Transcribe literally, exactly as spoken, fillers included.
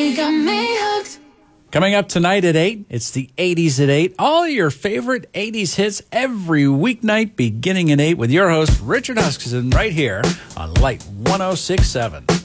You got me hooked. Coming up tonight at eight, it's the eighties at eight. All your favorite eighties hits every weeknight beginning at eight with your host, Richard Huskisson, right here on Light one oh six point seven.